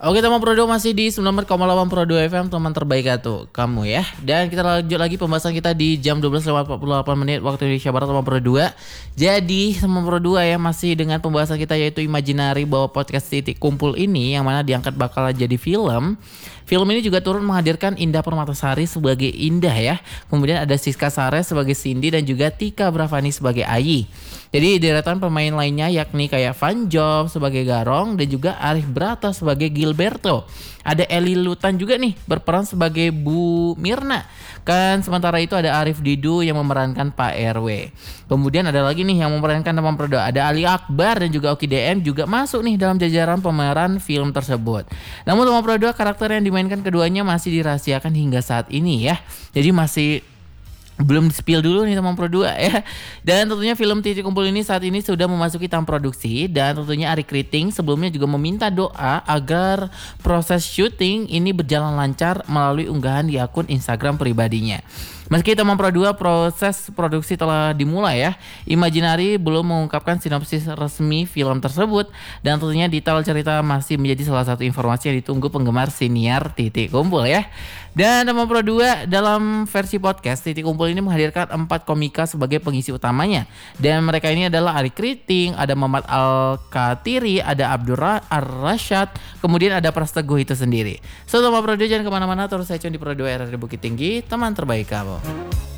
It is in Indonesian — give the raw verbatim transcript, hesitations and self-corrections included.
Oke, teman Prodo masih di sembilan puluh empat koma delapan Prodo F M, teman terbaik tuh kamu ya. Dan kita lanjut lagi pembahasan kita di jam dua belas lewat empat puluh delapan menit waktu Indonesia Barat, teman Pro dua. Jadi teman Pro dua ya, masih dengan pembahasan kita yaitu Imaginary, bahwa podcast Titik Kumpul ini yang mana diangkat bakal jadi film. Film ini juga turut menghadirkan Indah Permatasari sebagai Indah ya. Kemudian ada Siska Sares sebagai Cindy dan juga Tika Bravani sebagai Ayi. Jadi deretan pemain lainnya yakni kayak Van Job sebagai Garong dan juga Arif Brata sebagai Gilberto. Ada Eli Lutan juga nih berperan sebagai Bu Mirna. Kan sementara itu ada Arif Didu yang memerankan Pak R W. Kemudian ada lagi nih yang memerankan teman Prodo. Ada Ali Akbar dan juga Oki D M juga masuk nih dalam jajaran pemeran film tersebut. Namun teman Prodo, karakter yang dimainkan keduanya masih dirahasiakan hingga saat ini ya. Jadi masih belum di-spill dulu nih teman Pro dua ya. Dan tentunya film Titik Kumpul ini saat ini sudah memasuki tahap produksi. Dan tentunya Ari Kriting sebelumnya juga meminta doa agar proses syuting ini berjalan lancar melalui unggahan di akun Instagram pribadinya. Meski teman Pro dua proses produksi telah dimulai ya, Imaginary belum mengungkapkan sinopsis resmi film tersebut. Dan tentunya detail cerita masih menjadi salah satu informasi yang ditunggu penggemar siniar Titik Kumpul ya. Dan teman Pro dua, dalam versi podcast Titik Kumpul ini menghadirkan empat komika sebagai pengisi utamanya. Dan mereka ini adalah Ari Kriting, ada Muhammad Al-Katiri, ada Abdur Ar-Rasyad, kemudian ada Pras Teguh itu sendiri. So teman Pro dua jangan kemana-mana, terus saya cun di Pro dua R R D Bukit Tinggi, teman terbaik kamu.